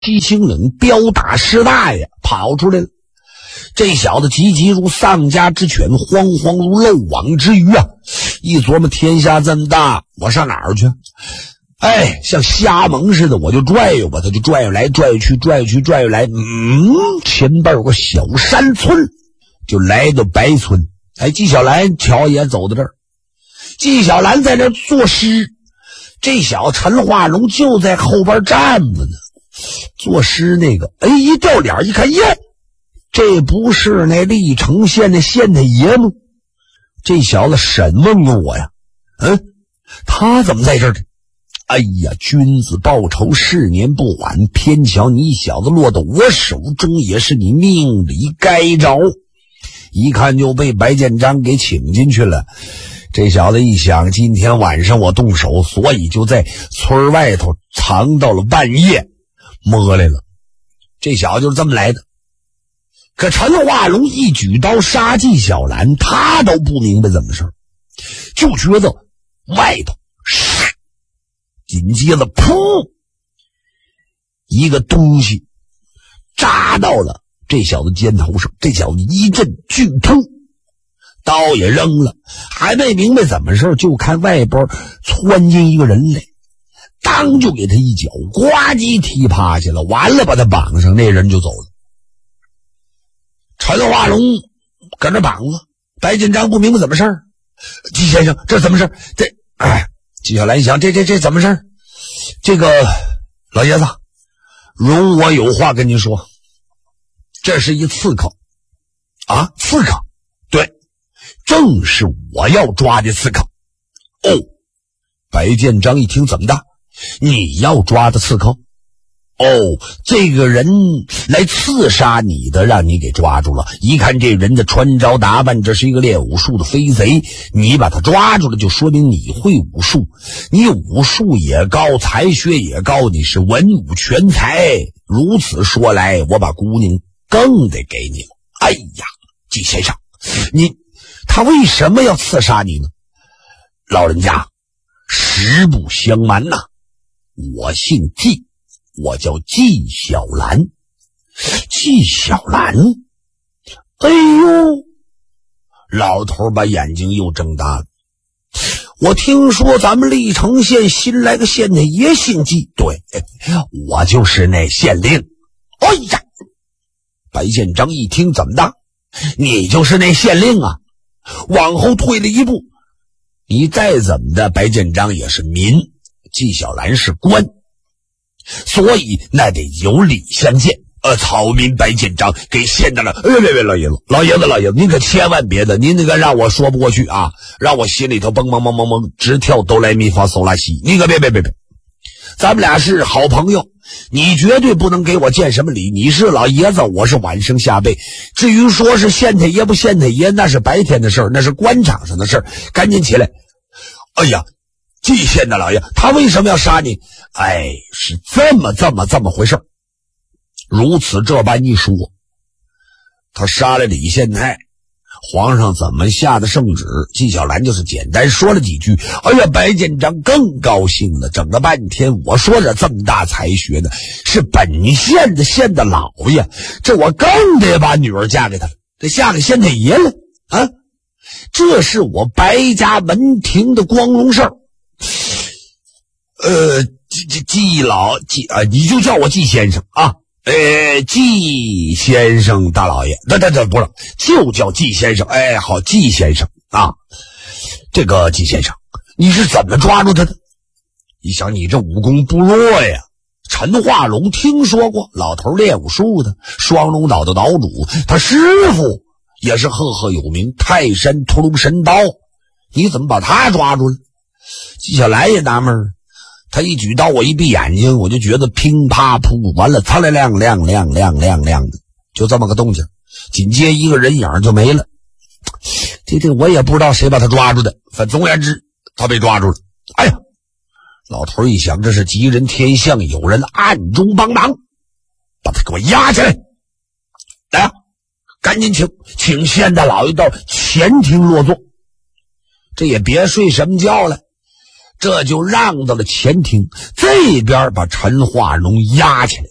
七星岭彪打师大爷跑出来了。这小子急急如丧家之犬，惶惶如漏网之鱼啊！一琢磨天下这么大，我上哪儿去？像瞎蒙似的，我就拽悠吧，他就拽悠来拽悠去，拽悠去拽悠来。前边有个小山村，就来到白村。纪晓岚瞧也走到这儿，纪晓岚在这作诗，这小陈化龙就在后边站着呢。作诗那个，一掉脸一看，耶，这不是那历城县的县太爷吗？这小子审问过我呀，他怎么在这儿呢？君子报仇，是年不晚，偏巧你小子落到我手中，也是你命里该着。一看就被白建章给请进去了。这小子一想，今天晚上我动手，所以就在村外头藏到了半夜，摸来了。这小子就是这么来的。可陈化龙一举刀杀纪晓岚，他都不明白怎么事，就觉得外头紧接着噗，一个东西扎到了这小子肩头上。这小子一阵剧痛，刀也扔了，还没明白怎么事，就看外边窜进一个人来，当就给他一脚，呱唧踢趴下了，完了把他绑上，那人就走了。陈化龙搁那绑了，白建章不明白怎么事儿。纪先生，这怎么事？纪晓岚想，这怎么事？这个老爷子，容我有话跟您说。这是一刺客啊，刺客，对，正是我要抓的刺客。白建章一听，怎么的？你要抓的刺客？这个人来刺杀你的，让你给抓住了。一看这人的穿着打扮，这是一个练武术的飞贼，你把他抓住了，就说明你会武术，你武术也高，才学也高，你是文武全才。如此说来，我把姑娘更得给你了。纪先生，他为什么要刺杀你呢？老人家，实不相瞒呐，我姓纪，我叫纪晓岚。纪晓岚？老头把眼睛又睁大了。我听说咱们历城县新来个县太爷姓纪，对，我就是那县令。白建章一听，怎么的？你就是那县令啊？往后退了一步，你再怎么的，白建章也是民，纪晓岚是官，所以那得有礼相见。草民白建章给县的了。别，老爷子，您可千万别的，您那个让我说不过去啊，让我心里头蹦蹦蹦蹦蹦直跳哆来咪发嗦拉西。你可别，咱们俩是好朋友，你绝对不能给我见什么礼。你是老爷子，我是晚生下辈。至于说是县太爷不县太爷，那是白天的事儿，那是官场上的事儿。赶紧起来。纪县的老爷，他为什么要杀你？是这么回事。如此这般一说，他杀了李县太，皇上怎么下的圣旨？纪晓岚就是简单说了几句，白建章更高兴了。整了半天，我说这么大才学呢，是本县的县的老爷，这我更得把女儿嫁给他了，得嫁给县太爷了啊！这是我白家门庭的光荣事儿。你就叫我纪先生啊。纪先生大老爷，这不是，就叫纪先生。好，纪先生啊。这个纪先生，你是怎么抓住他的？你想你这武功不弱呀。陈化龙听说过，老头练武术的，双龙岛的岛主，他师傅也是赫赫有名，泰山屠龙神刀，你怎么把他抓住了？纪晓岚也纳闷了。他一举刀，我一闭眼睛，我就觉得乒啪噗，完了擦来亮的，就这么个动静。紧接一个人影就没了。这我也不知道谁把他抓住的，反总而言之，他被抓住了。老头一想，这是吉人天相，有人暗中帮忙，把他给我押起来。来赶紧请县大老爷到前庭落座。这也别睡什么觉了。这就让到了前庭，这边把陈化龙押起来。